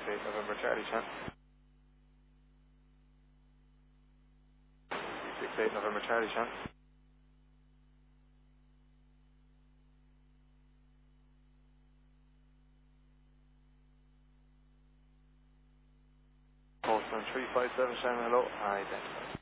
68 November Charlie Chan. 68 November Charlie Chan. Postman 357 Shannon, hello. Identify.